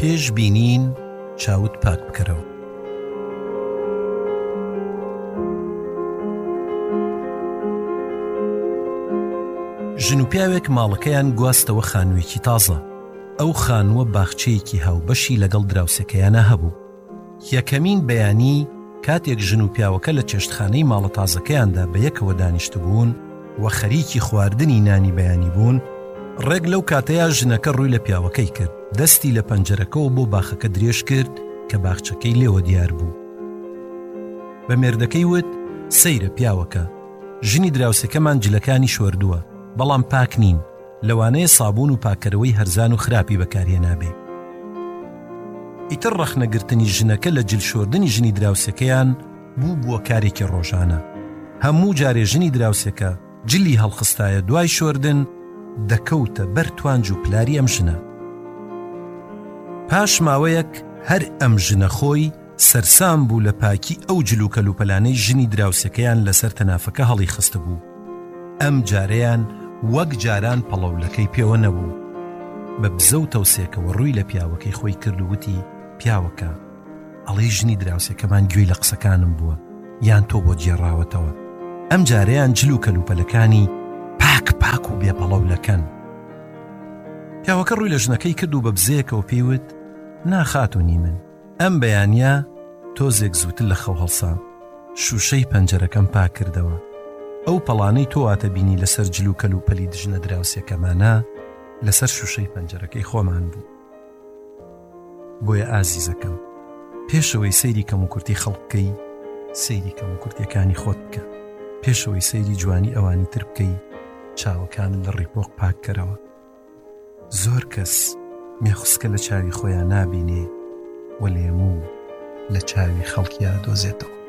پێش بینین چاوت پاک بکەرەوە. ژن و پیاوێک ماڵەکەیان گواستەوە خانوویەکی تازە. ئەو خانووە باخچەیەکی هاوبەشی لەگەڵ دراوسێکەیانە هەبوو. یەکەمین بەیانی کاتێک ژن و پیاوەکە لە چێشتخانەی ماڵە تازەکەیاندا بە یەکەوە دانیشت بوون و خەریکی خواردنی نانی بەیانی بوون، ڕێک لەو کاتەیە ژنەکە ڕووی لە پیاوەکەی کرد، دەستی لە پەنجەرەکەەوە بۆ باخەکە درێژ کرد کە باخچەکەی لێوە دیار بوو. بە مێردەکەی وت: سەیرە پیاوەکە، ژنی دراوسەکەمان جلەکانی شۆردووە، بەڵام پاک نین، لەوانەیە سابوون و پاکەرەوەی هەرزان و خراپی بەکارهێنابێ. ئیتر ڕەخنەگرتنی ژنەکە لە جل شۆردنی ژنی دراوسەکەیان بووە کارێکی ڕۆژانە. هەموو جارێ ژنی دراوسەکە جلی هەڵخستایە دوای شۆردن، دەکەوتە بەر توانج و پلاری ئەم ژنە. پاش ماوەیەک هەر ئەم ژنە خۆی سەرسام بوو لە پاکی ئەو جل و کەلوپەلانەی ژنی دراوسەکەیان لەسەر تەنافەکە هەڵی خستە بوو. ئەم جارەیان وەک جاران پەڵەولەکەی پێوە نەبوو. بە بزە و تەوسێکەوە ڕووی لە پیاوەکەی خۆی کرد و وتی: پیاوەکە، ئەڵێ ژنی دراوسەکەمان گوێی لە قسەکانم بووە، یان تۆ بۆ جێڕاوەتەوە. ئەم جارەیان جل و کەلوپەلەکانی پاک و بێپەڵەولەکەن. پیاوەکە ڕووی لە ژنەکەی کرد و بە بزەیەکەوە پێیوت: ناخاتونی من، ئەم بەیانیە تۆزێک زووتر لە خەو هەڵسام، شوشەی پەنجەرەکەم پاک کردەوە. ئەو پەڵانەی تۆ هاتە بینی لەسەر جل و کەلوپەلی دژنە دراوسێکەمانە لەسەر شوشەی پەنجەرەکەی خۆمان بوو. بۆیە ئازیزەکەم، پێشەوەی سەیری کەم و کورتی خەڵکەی، سەیری کەم و کورتیەکانی خۆت بکە. پێشەوەی سەیری جوانی ئەوانی تر بکەی، چاوەکان لە ڕیپۆق پاککەرەوە. زۆر کەس مێخوسکە لە چاوی خۆیان نابینێ و لێموو لە چاوی خەڵکیان دۆزێتەوە.